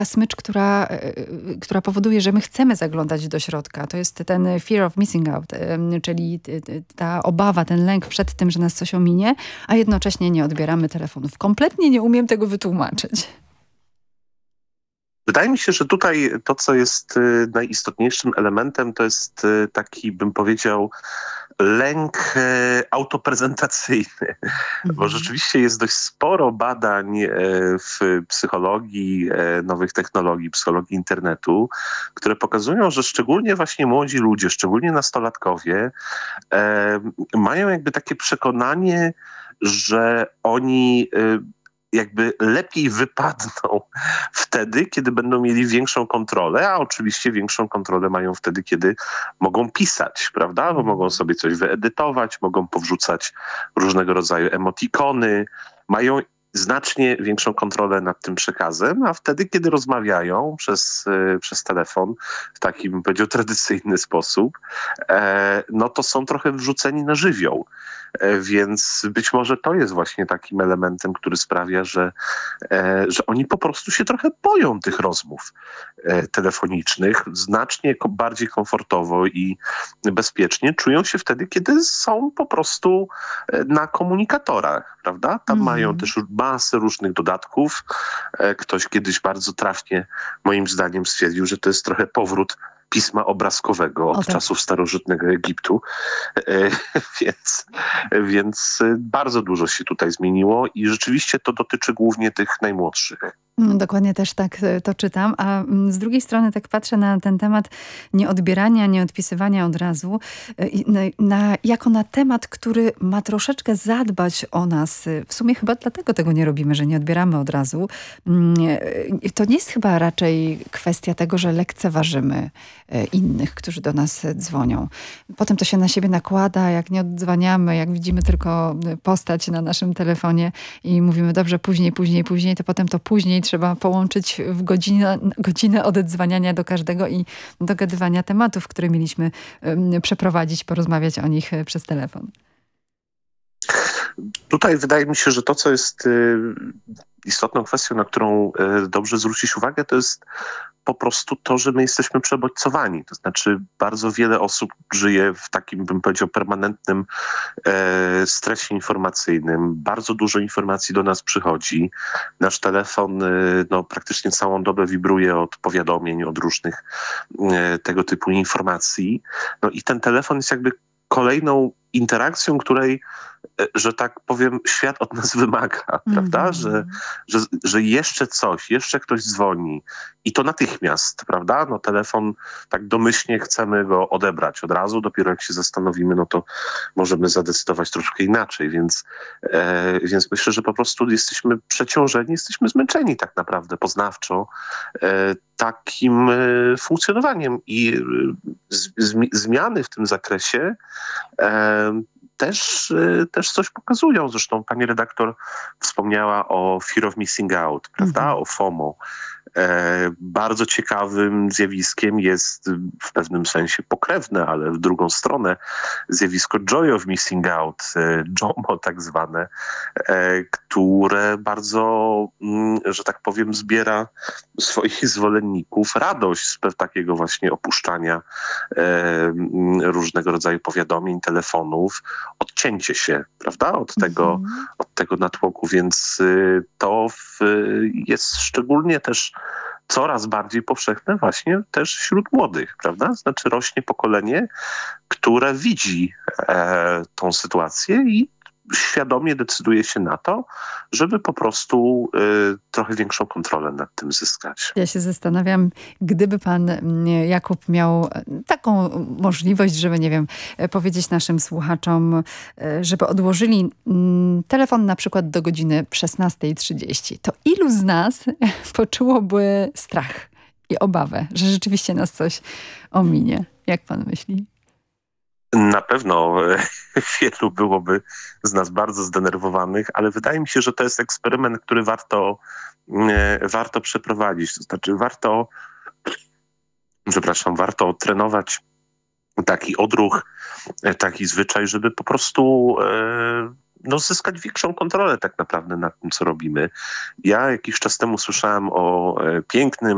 smycz, która powoduje, że my chcemy zaglądać do środka. To jest ten fear of missing out, czyli ta obawa, ten lęk przed tym, że nas coś ominie, a jednocześnie nie odbieramy telefonów. Kompletnie nie umiem tego wytłumaczyć. Wydaje mi się, że tutaj to, co jest najistotniejszym elementem, to jest taki, bym powiedział, lęk autoprezentacyjny. Bo rzeczywiście jest dość sporo badań w psychologii nowych technologii, psychologii internetu, które pokazują, że szczególnie właśnie młodzi ludzie, szczególnie nastolatkowie mają jakby takie przekonanie, że oni jakby lepiej wypadną wtedy, kiedy będą mieli większą kontrolę, a oczywiście większą kontrolę mają wtedy, kiedy mogą pisać, prawda? Bo mogą sobie coś wyedytować, mogą powrzucać różnego rodzaju emotikony, mają znacznie większą kontrolę nad tym przekazem, a wtedy, kiedy rozmawiają przez telefon w taki, bym powiedział, tradycyjny sposób, no to są trochę wrzuceni na żywioł. Więc być może to jest właśnie takim elementem, który sprawia, że oni po prostu się trochę boją tych rozmów telefonicznych. Znacznie bardziej komfortowo i bezpiecznie czują się wtedy, kiedy są po prostu na komunikatorach, prawda? Tam mają też masę różnych dodatków. Ktoś kiedyś bardzo trafnie, moim zdaniem, stwierdził, że to jest trochę powrót pisma obrazkowego od czasów starożytnego Egiptu. Więc bardzo dużo się tutaj zmieniło i rzeczywiście to dotyczy głównie tych najmłodszych. Dokładnie też tak to czytam, a z drugiej strony tak patrzę na ten temat nieodbierania, nieodpisywania od razu, jako na temat, który ma troszeczkę zadbać o nas. W sumie chyba dlatego tego nie robimy, że nie odbieramy od razu. To nie jest chyba raczej kwestia tego, że lekceważymy innych, którzy do nas dzwonią. Potem to się na siebie nakłada, jak nie odzwaniamy, jak widzimy tylko postać na naszym telefonie i mówimy dobrze, później, to potem to później trzeba połączyć w godzinę odedzwaniania do każdego i dogadywania tematów, które mieliśmy przeprowadzić, porozmawiać o nich przez telefon. Tutaj wydaje mi się, że to, co jest istotną kwestią, na którą dobrze zwrócić uwagę, to jest po prostu to, że my jesteśmy przebodźcowani. To znaczy bardzo wiele osób żyje w takim, bym powiedział, permanentnym stresie informacyjnym. Bardzo dużo informacji do nas przychodzi. Nasz telefon praktycznie całą dobę wibruje od powiadomień, od różnych tego typu informacji. No i ten telefon jest jakby kolejną interakcją, której, że tak powiem, świat od nas wymaga, prawda? Że jeszcze coś, jeszcze ktoś dzwoni i to natychmiast, prawda? No telefon tak domyślnie chcemy go odebrać od razu, dopiero jak się zastanowimy, no to możemy zadecydować troszkę inaczej, więc myślę, że po prostu jesteśmy przeciążeni, jesteśmy zmęczeni tak naprawdę poznawczo takim funkcjonowaniem i zmiany w tym zakresie też coś pokazują. Zresztą pani redaktor wspomniała o fear of missing out, prawda? O FOMO. Bardzo ciekawym zjawiskiem jest w pewnym sensie pokrewne, ale w drugą stronę zjawisko joy of missing out, JOMO tak zwane, które bardzo, że tak powiem, zbiera swoich zwolenników radość z takiego właśnie opuszczania różnego rodzaju powiadomień, telefonów, odcięcie się, prawda, od tego natłoku, więc to jest szczególnie też coraz bardziej powszechne właśnie też wśród młodych, prawda? Znaczy rośnie pokolenie, które widzi tą sytuację i świadomie decyduje się na to, żeby po prostu trochę większą kontrolę nad tym zyskać. Ja się zastanawiam, gdyby pan Jakub miał taką możliwość, żeby, nie wiem, powiedzieć naszym słuchaczom, żeby odłożyli telefon na przykład do godziny 16:30, to ilu z nas poczułoby strach i obawę, że rzeczywiście nas coś ominie? Jak pan myśli? Na pewno wielu byłoby z nas bardzo zdenerwowanych, ale wydaje mi się, że to jest eksperyment, który warto przeprowadzić. To znaczy warto trenować taki odruch, taki zwyczaj, żeby po prostu zyskać większą kontrolę tak naprawdę nad tym, co robimy. Ja jakiś czas temu słyszałem o pięknym